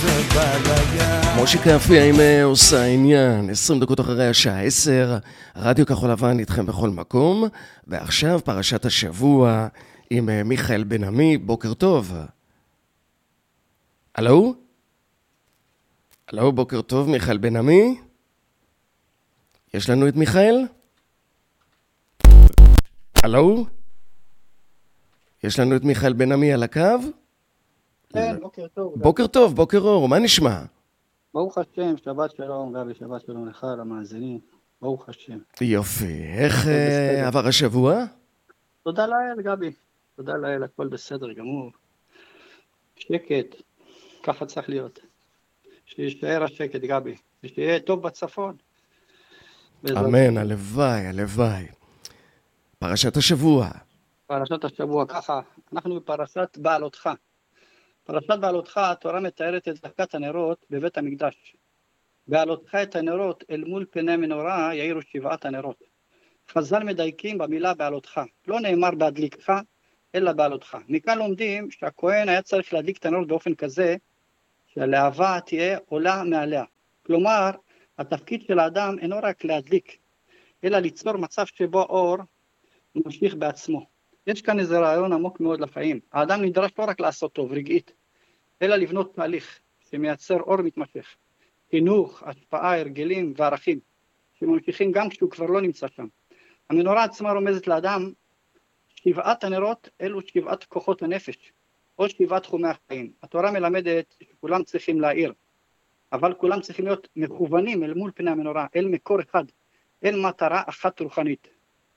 מושיקה יפיע עם עושה עניין, 20 דקות אחרי השעה 10, רדיו כחול לבן איתכם בכל מקום, ועכשיו פרשת השבוע עם מיכאל בן עמי. בוקר טוב. הלו? הלו, בוקר טוב, מיכאל בן עמי? יש לנו את מיכאל? הלו? יש לנו את מיכאל בן עמי על הקו? כן, בוקר טוב. בוקר טוב, בוקר אור, מה נשמע? ברוך השם, שבת שלום, גבי, שבת שלום לך, למאזינים, ברוך השם. יופי, איך עבר השבוע? תודה לאל, גבי, תודה לאל, הכל בסדר גמור. שקט, ככה צריך להיות. שישתער השקט, גבי, שיהיה טוב בצפון. אמן, הלוואי, הלוואי. פרשת השבוע. פרשת השבוע, ככה, אנחנו בפרשת בעלותך. פרשת בעלותך, התורה מתארת את דלקת הנרות בבית המקדש. בעלותך את הנרות אל מול פני המנורה יאירו 7 הנרות. חז"ל מדייקים במילה בעלותך, לא נאמר בהדליקך, אלא בעלותך. מכאן לומדים שהכהן היה צריך להדליק את הנרות באופן כזה, שהלהבה תהיה עולה מעליה. כלומר, התפקיד של האדם אינו רק להדליק, אלא ליצור מצב שבו אור ממשיך בעצמו. יש כאן איזה רעיון עמוק מאוד לחיים. האדם נדרש לא רק לעשות טוב רגעית, אלא לבנות תהליך שמייצר אור מתמשך. חינוך, השפעה, הרגלים וערכים, שממשיכים גם כשהוא כבר לא נמצא שם. המנורה עצמה רומזת לאדם 7 הנרות, אלו 7 כוחות הנפש, או 7 תחומי החיים. התורה מלמדת שכולם צריכים להאיר, אבל כולם צריכים להיות מכוונים אל מול פני המנורה, אל מקור אחד, אל מטרה אחת רוחנית.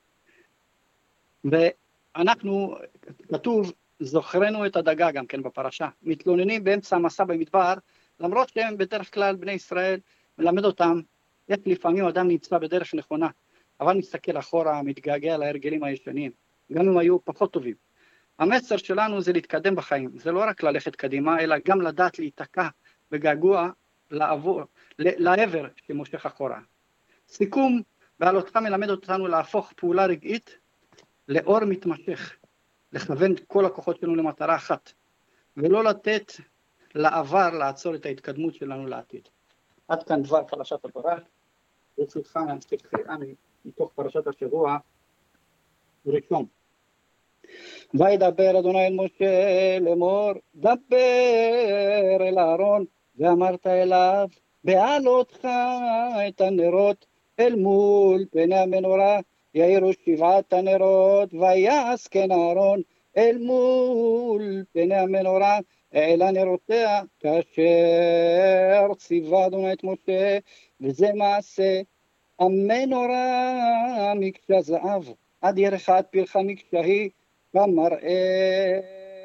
ואנחנו, כתוב, זוכרנו את הדגה גם כן בפרשה, מתלוננים באמצע המסע במדבר, למרות שהם בדרך כלל בני ישראל, מלמד אותם איך לפעמים אדם נמצא בדרך נכונה, אבל מסתכל אחורה, מתגעגע להרגלים הישנים, גם אם היו פחות טובים. המסר שלנו זה להתקדם בחיים, זה לא רק ללכת קדימה, אלא גם לדעת להיתקע בגעגוע לעבר שמושך אחורה. סיכום, בעלותך מלמד אותנו להפוך פעולה רגעית לאור מתמשך, לכוון את כל הכוחות שלנו למטרה אחת, ולא לתת לעבר לעצור את ההתקדמות שלנו לעתיד. עד כאן דבר פרשת התורה. ברשותך נמשיך קריאה מתוך פרשת השבוע ראשון. וידבר אדוני אל משה לאמור, דבר אל אהרון, ואמרת אליו, בעלותך את הנרות אל מול פני המנורה, יאירו 7 הנרות, ויעש כן אהרון אל מול פני המנורה, העלה נרותיה כאשר ציווה אדוני את משה, וזה מעשה המנורה מקשה זהב, עד ירחת פרחה מקשה היא, כמראה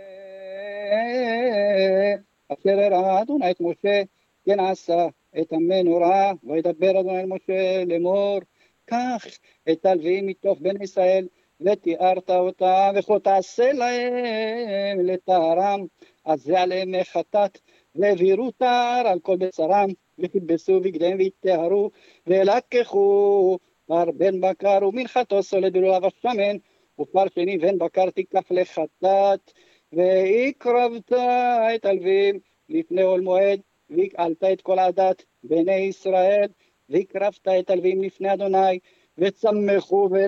אשר הראה אדוני את משה, כן עשה את המנורה. וידבר אדוני אל משה לאמור, קח את הלוויים מתוך בני ישראל, ותיארת אותם, וכה תעשה להם לטהרם, אז זה עליהם מחטאת, והעבירו טהר על כל בצרם, וכיבסו בגדיהם והתטהרו, ולקחו פר בן בקר ומנחתו סולת בלולב השמן, ופר שני בן בקר תיקח לחטאת, והקרבת את הלוויים לפני עול מועד, והקהלת את כל עדת בני ישראל, והקרבת את הלוויים לפני אדוני, וצמחו